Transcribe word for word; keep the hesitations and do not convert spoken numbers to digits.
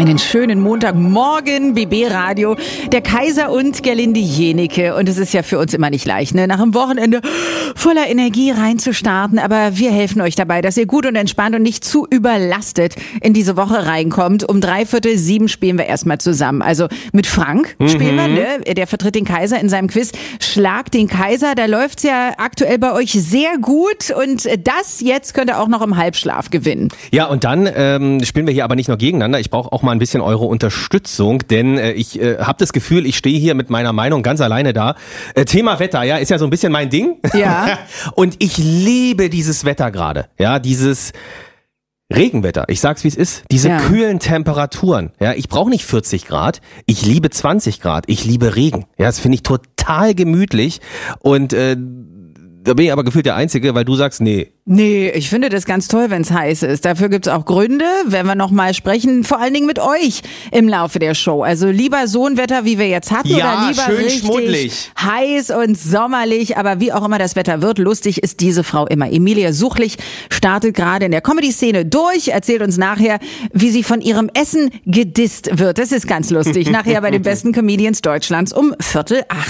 Einen schönen Montagmorgen, B B Radio, der Kaiser und Gerlinde Jenike. Und es ist ja für uns immer nicht leicht, ne? Nach dem Wochenende voller Energie reinzustarten. Aber wir helfen euch dabei, dass ihr gut und entspannt und nicht zu überlastet in diese Woche reinkommt. Um dreiviertel sieben spielen wir erstmal zusammen. Also mit Frank mhm. spielen wir, ne? Der vertritt den Kaiser in seinem Quiz. Schlag den Kaiser, da läuft's ja aktuell bei euch sehr gut. Und das jetzt könnt ihr auch noch im Halbschlaf gewinnen. Ja, und dann ähm, spielen wir hier aber nicht nur gegeneinander. Ich brauche auch mal ein bisschen eure Unterstützung, denn äh, ich äh, habe das Gefühl, ich stehe hier mit meiner Meinung ganz alleine da. Äh, Thema Wetter, ja, ist ja so ein bisschen mein Ding. Ja. Und ich liebe dieses Wetter gerade, ja, dieses Regenwetter. Ich sag's, wie es ist. Diese ja. kühlen Temperaturen. Ja, ich brauche nicht vierzig Grad. Ich liebe zwanzig Grad. Ich liebe Regen. Ja, das finde ich total gemütlich. Und äh, da bin ich aber gefühlt der Einzige, weil du sagst, nee. Nee, ich finde das ganz toll, wenn es heiß ist. Dafür gibt's auch Gründe, wenn wir noch mal sprechen, vor allen Dingen mit euch im Laufe der Show. Also lieber so ein Wetter, wie wir jetzt hatten, ja, oder lieber schön richtig schmuddelig. heiß und sommerlich. Aber wie auch immer das Wetter wird, lustig ist diese Frau immer. Emilia Suchlich startet gerade in der Comedy-Szene durch, erzählt uns nachher, wie sie von ihrem Essen gedisst wird. Das ist ganz lustig. Nachher bei den besten Comedians Deutschlands um Viertel acht.